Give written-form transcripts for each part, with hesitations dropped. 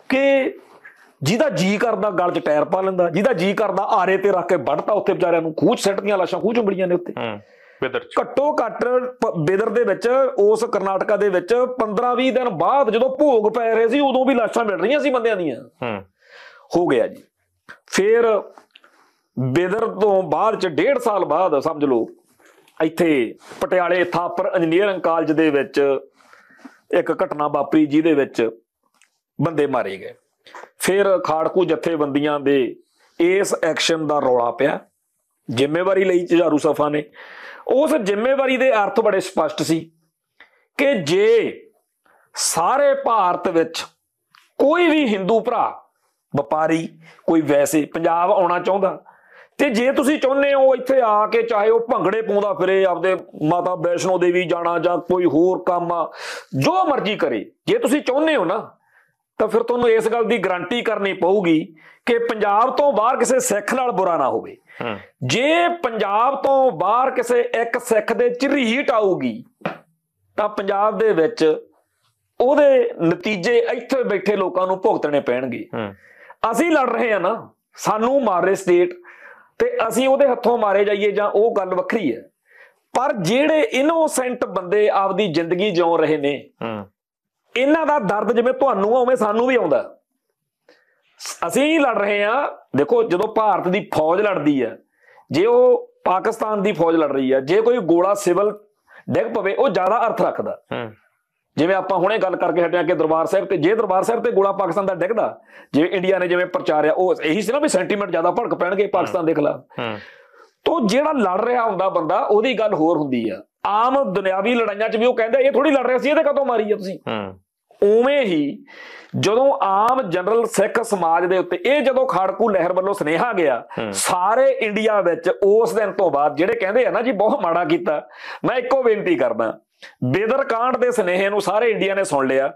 ਕਿ ਜਿਹਦਾ ਜੀ ਕਰਦਾ ਗਲ 'ਚ ਟਾਇਰ ਪਾ ਲੈਂਦਾ, ਜਿਹਦਾ ਜੀ ਕਰਦਾ ਆਰੇ ਤੇ ਰੱਖ ਕੇ ਵੱਢਤਾ, ਉੱਥੇ ਵਿਚਾਰਿਆਂ ਨੂੰ ਖੂਹ 'ਚ ਸਿੱਟਦੀਆਂ ਲਾਸ਼ਾਂ, ਖੂਹ 'ਚ ਚੁੰਬੜੀਆਂ ਨੇ ਉੱਤੇ। ਘੱਟੋ ਘੱਟ ਬਿਦਰ ਦੇ ਵਿੱਚ, ਉਸ ਕਰਨਾਟਕਾ ਦੇ ਵਿੱਚ 15-20 ਦਿਨ ਬਾਅਦ ਜਦੋਂ ਭੋਗ ਪੈ ਰਹੇ ਸੀ, ਉਦੋਂ ਵੀ ਲਾਸ਼ਾਂ ਮਿਲ ਰਹੀਆਂ ਸੀ ਬੰਦਿਆਂ ਦੀਆਂ। ਹੋ ਗਿਆ ਜੀ। ਫਿਰ ਬਿਦਰ ਤੋਂ ਬਾਅਦ 'ਚ 1.5 ਸਾਲ ਬਾਅਦ ਸਮਝ ਲਓ ਇੱਥੇ ਪਟਿਆਲੇ ਥਾਪਰ ਇੰਜੀਨੀਅਰਿੰਗ ਕਾਲਜ ਦੇ ਵਿੱਚ ਇੱਕ ਘਟਨਾ ਵਾਪਰੀ, ਜਿਹਦੇ ਵਿੱਚ ਬੰਦੇ ਮਾਰੇ ਗਏ। ਫਿਰ ਖਾੜਕੂ ਜਥੇਬੰਦੀਆਂ ਦੇ ਇਸ ਐਕਸ਼ਨ ਦਾ ਰੌਲਾ ਪਿਆ, ਜ਼ਿੰਮੇਵਾਰੀ ਲਈ ਝਾੜੂ ਸਫਾ ਨੇ। ਉਸ ਜ਼ਿੰਮੇਵਾਰੀ ਦੇ ਅਰਥ ਬੜੇ ਸਪਸ਼ਟ ਸੀ ਕਿ ਜੇ ਸਾਰੇ ਭਾਰਤ ਵਿੱਚ ਕੋਈ ਵੀ ਹਿੰਦੂ ਭਰਾ, ਵਪਾਰੀ, ਕੋਈ ਵੈਸੇ ਪੰਜਾਬ ਆਉਣਾ ਚਾਹੁੰਦਾ, ਤੇ ਜੇ ਤੁਸੀਂ ਚਾਹੁੰਦੇ ਹੋ ਇੱਥੇ ਆ ਕੇ, ਚਾਹੇ ਉਹ ਭੰਗੜੇ ਪਾਉਂਦਾ ਫਿਰੇ, ਆਪਦੇ ਮਾਤਾ ਵੈਸ਼ਨੋ ਦੇਵੀ ਜਾਣਾ ਜਾਂ ਕੋਈ ਹੋਰ ਕੰਮ ਆ, ਜੋ ਮਰਜ਼ੀ ਕਰੇ, ਜੇ ਤੁਸੀਂ ਚਾਹੁੰਦੇ ਹੋ ਨਾ, ਤਾਂ ਫਿਰ ਤੁਹਾਨੂੰ ਇਸ ਗੱਲ ਦੀ ਗਾਰੰਟੀ ਕਰਨੀ ਪਊਗੀ ਕਿ ਪੰਜਾਬ ਤੋਂ ਬਾਹਰ ਕਿਸੇ ਸਿੱਖ ਨਾਲ ਬੁਰਾ ਨਾ ਹੋਵੇ। ਜੇ ਪੰਜਾਬ ਤੋਂ ਬਾਹਰ ਕਿਸੇ ਇੱਕ ਸਿੱਖ ਦੇ ਝਰੀਟ ਆਊਗੀ ਤਾਂ ਪੰਜਾਬ ਦੇ ਵਿੱਚ ਉਹਦੇ ਨਤੀਜੇ ਇੱਥੇ ਬੈਠੇ ਲੋਕਾਂ ਨੂੰ ਭੁਗਤਣੇ ਪੈਣਗੇ। ਅਸੀਂ ਲੜ ਰਹੇ ਹਾਂ ਨਾ, ਸਾਨੂੰ ਮਾਰ ਰਹੇ ਸਟੇਟ, ਤੇ ਅਸੀਂ ਉਹਦੇ ਹੱਥੋਂ ਮਾਰੇ ਜਾਈਏ ਜਾਂ ਉਹ ਗੱਲ ਵੱਖਰੀ ਹੈ। ਪਰ ਜਿਹੜੇ ਇਨੋਸੈਂਟ ਬੰਦੇ ਆਪਦੀ ਜ਼ਿੰਦਗੀ ਜਿਉ ਰਹੇ ਨੇ, ਇਹਨਾਂ ਦਾ ਦਰਦ ਜਿਵੇਂ ਤੁਹਾਨੂੰ ਆ ਉਵੇਂ ਸਾਨੂੰ ਵੀ ਆਉਂਦਾ। ਅਸੀਂ ਲੜ ਰਹੇ ਹਾਂ। ਦੇਖੋ, ਜਦੋਂ ਭਾਰਤ ਦੀ ਫੌਜ ਲੜਦੀ ਹੈ, ਜੇ ਉਹ ਪਾਕਿਸਤਾਨ ਦੀ ਫੌਜ ਲੜ ਰਹੀ ਹੈ, ਜੇ ਕੋਈ ਗੋਲਾ ਸਿਵਲ ਡਿੱਗ ਪਵੇ, ਉਹ ਜ਼ਿਆਦਾ ਅਰਥ ਰੱਖਦਾ। ਜਿਵੇਂ ਆਪਾਂ ਹੁਣੇ ਗੱਲ ਕਰਕੇ ਹਟਿਆ ਕਿ ਦਰਬਾਰ ਸਾਹਿਬ ਤੇ, ਜੇ ਦਰਬਾਰ ਸਾਹਿਬ ਤੇ ਗੋਲਾ ਪਾਕਿਸਤਾਨ ਦਾ ਡਿੱਗਦਾ, ਜਿਵੇਂ ਇੰਡੀਆ ਨੇ ਜਿਵੇਂ ਪ੍ਰਚਾਰਿਆ, ਉਹ ਇਹੀ ਸੀ ਨਾ ਵੀ ਸੈਂਟੀਮੈਂਟ ਜ਼ਿਆਦਾ ਭੜਕ ਪੈਣਗੇ ਪਾਕਿਸਤਾਨ ਦੇ ਖਿਲਾਫ। ਤੋਂ ਜਿਹੜਾ ਲੜ ਰਿਹਾ ਹੁੰਦਾ ਬੰਦਾ, ਉਹਦੀ ਗੱਲ ਹੋਰ ਹੁੰਦੀ ਆ। ਆਮ ਦੁਨਿਆਵੀ ਲੜਾਈਆਂ 'ਚ ਵੀ ਉਹ ਕਹਿੰਦਾ ਇਹ ਥੋੜੀ ਲੜ ਰਿਹਾ ਸੀ, ਇਹਦੇ ਕਦੋਂ ਮਾਰੀ ਆ ਤੁਸੀਂ। ਉਵੇਂ ਹੀ ਜਦੋਂ ਆਮ ਜਨਰਲ ਸਿੱਖ ਸਮਾਜ ਦੇ ਉੱਤੇ ਇਹ ਜਦੋਂ ਖਾੜਕੂ ਲਹਿਰ ਵੱਲੋਂ ਸੁਨੇਹਾ ਗਿਆ ਸਾਰੇ ਇੰਡੀਆ ਵਿੱਚ, ਉਸ ਦਿਨ ਤੋਂ ਬਾਅਦ ਜਿਹੜੇ ਕਹਿੰਦੇ ਆ ਨਾ ਜੀ ਬਹੁਤ ਮਾੜਾ ਕੀਤਾ, ਮੈਂ ਇੱਕੋ ਬੇਨਤੀ ਕਰਦਾ, ਬਿਦਰ ਕਾਂਡ ਦੇ ਸੁਨੇਹੇ ਨੂੰ ਸਾਰੇ ਇੰਡੀਆ ਨੇ ਸੁਣ ਲਿਆ।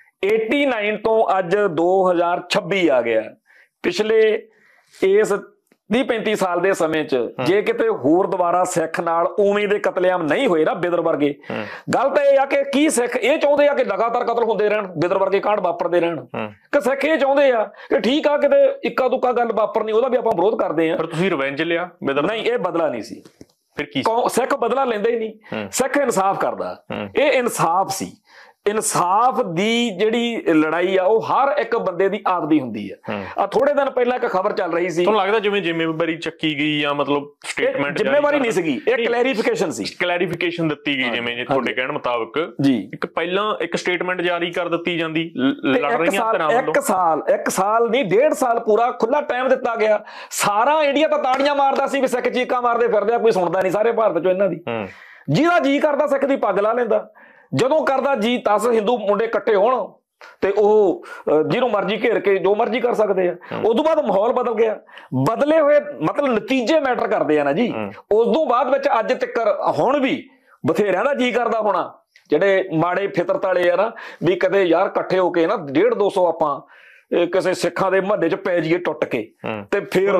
89 ਤੋਂ ਅੱਜ 2026 ਆ ਗਿਆ। ਪਿਛਲੇ ਇਸ 30-35 ਸਾਲ ਦੇ ਸਮੇਂ 'ਚ ਜੇ ਕਿਤੇ ਹੋਰ ਦੁਬਾਰਾ ਸਿੱਖ ਨਾਲ ਉਵੇਂ ਦੇ ਕਤਲੇਆਮ ਨਹੀਂ ਹੋਏ ਨਾ ਬਿਦਰ ਵਰਗੇ, ਗੱਲ ਤਾਂ ਇਹ ਆ ਕਿ ਕੀ ਸਿੱਖ ਇਹ ਚਾਹੁੰਦੇ ਆ ਕਿ ਲਗਾਤਾਰ ਕਤਲ ਹੁੰਦੇ ਰਹਿਣ, ਬਿਦਰ ਵਰਗੇ ਕਾਂਡ ਵਾਪਰਦੇ ਰਹਿਣ, ਕਿ ਸਿੱਖ ਇਹ ਚਾਹੁੰਦੇ ਆ ਕਿ ਠੀਕ ਆ ਕਿਤੇ ਇੱਕਾ ਦੁੱਕਾ ਗੱਲ ਵਾਪਰਨੀ, ਉਹਦਾ ਵੀ ਆਪਾਂ ਵਿਰੋਧ ਕਰਦੇ ਆ। ਪਰ ਤੁਸੀਂ ਰਿਵੈਂਜ ਲਿਆ ਬਿਦਰ? ਨਹੀਂ, ਇਹ ਬਦਲਾ ਨਹੀਂ ਸੀ। ਫਿਰ ਕੀ ਸਿੱਖ ਬਦਲਾ ਲੈਂਦਾ ਹੀ ਨਹੀਂ, ਸਿੱਖ ਇਨਸਾਫ ਕਰਦਾ। ਇਹ ਇਨਸਾਫ ਸੀ। ਇਨਸਾਫ ਦੀ ਜਿਹੜੀ ਲੜਾਈ ਆ ਉਹ ਹਰ ਇੱਕ ਬੰਦੇ ਦੀ ਆਪਦੀ ਹੁੰਦੀ ਹੈ। ਆ ਥੋੜੇ ਦਿਨ ਪਹਿਲਾਂ ਇੱਕ ਖਬਰ ਚੱਲ ਰਹੀ ਸੀ, ਤੁਹਾਨੂੰ ਲੱਗਦਾ ਜਿਵੇਂ ਜ਼ਿੰਮੇਵਾਰੀ ਚੱਕੀ ਗਈ ਜਾਂ ਮਤਲਬ ਸਟੇਟਮੈਂਟ? ਜ਼ਿੰਮੇਵਾਰੀ ਨਹੀਂ ਸੀਗੀ, ਇਹ ਕਲੈਰੀਫਿਕੇਸ਼ਨ ਸੀ। ਕਲੈਰੀਫਿਕੇਸ਼ਨ ਦਿੱਤੀ ਗਈ, ਜਿਵੇਂ ਜੇ ਤੁਹਾਡੇ ਕਹਿਣ ਮੁਤਾਬਕ ਜੀ ਇੱਕ ਪਹਿਲਾਂ ਇੱਕ ਸਟੇਟਮੈਂਟ ਜਾਰੀ ਕਰ ਦਿੱਤੀ ਜਾਂਦੀ ਲੜ ਰਹੀਆਂ ਧਿਰਾਂ ਵੱਲੋਂ। ਇੱਕ ਸਾਲ ਨਹੀਂ, 1.5 ਸਾਲ ਪੂਰਾ ਖੁੱਲਾ ਟਾਈਮ ਦਿੱਤਾ ਗਿਆ। ਸਾਰਾ ਇੰਡੀਆ ਤਾਂ ਤਾੜੀਆਂ ਮਾਰਦਾ ਸੀ ਵੀ ਸਿੱਖ ਚੀਕਾਂ ਮਾਰਦੇ ਫਿਰਦੇ ਆ, ਕੋਈ ਸੁਣਦਾ ਨਹੀਂ ਸਾਰੇ ਭਾਰਤ 'ਚੋਂ ਇਹਨਾਂ ਦੀ। ਜਿਹਦਾ ਜੀ ਕਰਦਾ ਸਿੱਖ ਦੀ ਪੱਗ ਲਾ ਲੈਂਦਾ, ਜਦੋਂ ਕਰਦਾ ਜੀ 10 ਹਿੰਦੂ ਮੁੰਡੇ ਇਕੱਠੇ ਹੋਣ ਤੇ ਉਹ ਜਿਹਨੂੰ ਮਰਜ਼ੀ ਘੇਰ ਕੇ ਜੋ ਮਰਜ਼ੀ ਕਰ ਸਕਦੇ ਆ। ਉਦੋਂ ਬਾਅਦ ਮਾਹੌਲ ਬਦਲ ਗਿਆ, ਬਦਲੇ ਹੋਏ ਮਤਲਬ ਨਤੀਜੇ ਮੈਟਰ ਕਰਦੇ ਆ ਨਾ ਜੀ। ਉਦੋਂ ਬਾਅਦ ਵਿੱਚ ਅੱਜ ਤੱਕ ਹੁਣ ਵੀ ਬਥੇਰਿਆਂ ਦਾ ਜੀ ਕਰਦਾ ਹੋਣਾ, ਜਿਹੜੇ ਮਾੜੇ ਫਿਤਰਤ ਵਾਲੇ ਆ ਨਾ, ਵੀ ਕਦੇ ਯਾਰ ਇਕੱਠੇ ਹੋ ਕੇ ਨਾ 150-200 ਆਪਾਂ ਕਿਸੇ ਸਿੱਖਾਂ ਦੇ ਮੁਹੱਲੇ 'ਚ ਪੈ ਜਾਈਏ ਟੁੱਟ ਕੇ, ਤੇ ਫਿਰ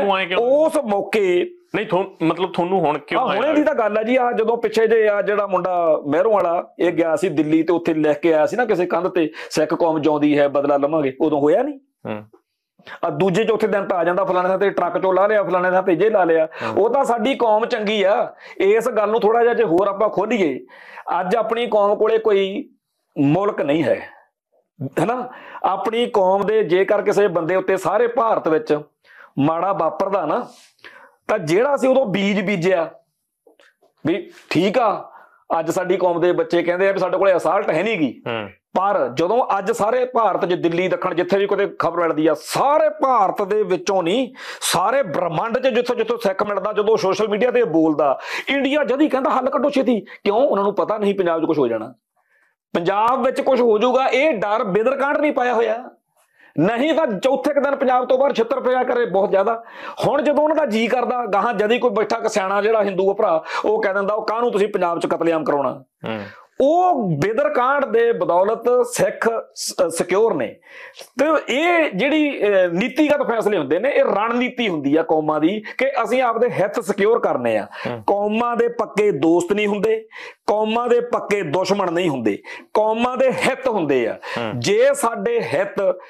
ਉਸ ਮੌਕੇ ਨਹੀਂ ਮਤਲਬ ਤੁਹਾਨੂੰ ਹੁਣ ਕਿਉਂ? ਹੁਣੇ ਦੀ ਤਾਂ ਗੱਲ ਆ ਜੀ। ਆ ਜਦੋਂ ਪਿੱਛੇ ਜੇ ਆ ਜਿਹੜਾ ਮੁੰਡਾ ਮਹਿਰੋਂ ਵਾਲਾ ਇਹ ਗਿਆ ਸੀ ਦਿੱਲੀ, ਤੇ ਉੱਥੇ ਲਿਖ ਕੇ ਆਇਆ ਸੀ ਨਾ ਕਿਸੇ ਕੰਧ ਤੇ, ਸਿੱਖ ਕੌਮ ਜਿਉਂਦੀ ਹੈ ਬਦਲਾ ਲਵਾਂਗੇ, ਉਦੋਂ ਹੋਇਆ ਨਹੀਂ। ਆ ਦੂਜੇ ਚੌਥੇ ਦਿਨ ਤਾਂ ਆ ਜਾਂਦਾ, ਫਲਾਣੇ ਥਾਂ ਤੇ ਟਰੱਕ ਚੋਂ ਲਾ ਲਿਆ, ਫਲਾਣੇ ਥਾਂ ਤੇ ਜੇ ਲਾ ਲਿਆ। ਉਹ ਤਾਂ ਸਾਡੀ ਕੌਮ ਚੰਗੀ ਆ। ਇਸ ਗੱਲ ਨੂੰ ਥੋੜਾ ਜਿਹਾ ਜੇ ਹੋਰ ਆਪਾਂ ਖੋਲੀਏ, ਅੱਜ ਆਪਣੀ ਕੌਮ ਕੋਲੇ ਕੋਈ ਮੁਲਕ ਨਹੀਂ ਹੈ, ਹਨਾ। ਆਪਣੀ ਕੌਮ ਦੇ ਜੇਕਰ ਕਿਸੇ ਬੰਦੇ ਉੱਤੇ ਸਾਰੇ ਭਾਰਤ ਵਿੱਚ ਮਾੜਾ ਵਾਪਰਦਾ ਨਾ, ਤਾਂ ਜਿਹੜਾ ਅਸੀਂ ਉਦੋਂ ਬੀਜ ਬੀਜਿਆ ਵੀ ਠੀਕ ਆ, ਅੱਜ ਸਾਡੀ ਕੌਮ ਦੇ ਬੱਚੇ ਕਹਿੰਦੇ ਆ ਵੀ ਸਾਡੇ ਕੋਲੇ ਅਸਾਲਟ ਹੈ ਨਹੀਂ ਗੀ, ਪਰ ਜਦੋਂ ਅੱਜ ਸਾਰੇ ਭਾਰਤ 'ਚ ਦਿੱਲੀ ਦੱਖਣ ਜਿੱਥੇ ਵੀ ਕੋਈ ਖਬਰ ਮਿਲਦੀ ਆ, ਸਾਰੇ ਭਾਰਤ ਦੇ ਵਿੱਚੋਂ ਨਹੀਂ ਸਾਰੇ ਬ੍ਰਹਮੰਡ 'ਚ ਜਿੱਥੋਂ ਜਿੱਥੋਂ ਸਿੱਖ ਮਿਲਦਾ, ਜਦੋਂ ਸੋਸ਼ਲ ਮੀਡੀਆ ਤੇ ਬੋਲਦਾ, ਇੰਡੀਆ ਜਦ ਹੀ ਕਹਿੰਦਾ ਹੱਲ ਕੱਢੋ ਛੇਤੀ। ਕਿਉਂ? ਉਹਨਾਂ ਨੂੰ ਪਤਾ ਨਹੀਂ ਪੰਜਾਬ 'ਚ ਕੁਝ ਹੋ ਜਾਣਾ, ਪੰਜਾਬ ਵਿੱਚ ਕੁਝ ਹੋ ਜਾਊਗਾ। ਇਹ ਡਰ ਬਿਦਰ ਕਾਂਡ ਨਹੀਂ ਪਾਇਆ ਹੋਇਆ, ਨਹੀਂ ਤਾਂ ਚੌਥੇ ਕੁ ਦਿਨ ਪੰਜਾਬ ਤੋਂ ਬਾਹਰ ਛਿੱਤਰ ਪਿਆ ਕਰੇ ਬਹੁਤ ਜ਼ਿਆਦਾ। ਹੁਣ ਜਦੋਂ ਉਹਨਾਂ ਦਾ ਜੀ ਕਰਦਾ, ਗਾਹਾਂ ਜਦੀ ਕੋਈ ਬੈਠਾ ਕਸਿਆਣਾ ਜਿਹੜਾ ਹਿੰਦੂ ਭਰਾ, ਉਹ ਕਹਿ ਦਿੰਦਾ ਉਹ ਕਾਹਨੂੰ ਤੁਸੀਂ ਪੰਜਾਬ 'ਚ ਕਤਲੇਆਮ ਕਰਾਉਣਾ। ਉਹ ਬਿਦਰ ਕਾਂਡ ਦੇ ਬਦੌਲਤ ਸਿੱਖ ਸਿਕਿਉਰ ਨੇ। ਤੇ ਇਹ ਜਿਹੜੀ ਨੀਤੀਗਤ ਫੈਸਲੇ ਹੁੰਦੇ ਨੇ, ਇਹ ਰਣਨੀਤੀ ਹੁੰਦੀ ਆ ਕੌਮਾਂ ਦੀ ਕਿ ਅਸੀਂ ਆਪਦੇ ਹਿੱਤ ਸਿਕਿਉਰ ਕਰਨੇ ਆ। ਕੌਮਾਂ ਦੇ ਪੱਕੇ ਦੋਸਤ ਨਹੀਂ ਹੁੰਦੇ, ਕੌਮਾਂ ਦੇ ਪੱਕੇ ਦੁਸ਼ਮਣ ਨਹੀਂ ਹੁੰਦੇ, ਕੌਮਾਂ ਦੇ ਹਿੱਤ ਹੁੰਦੇ ਆ। ਜੇ ਸਾਡੇ ਹਿੱਤ